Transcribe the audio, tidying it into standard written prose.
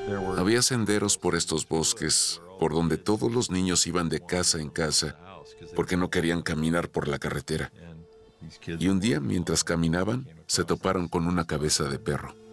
Había senderos por estos bosques, por donde todos los niños iban de casa en casa, porque no querían caminar por la carretera. Y un día, mientras caminaban, se toparon con una cabeza de perro.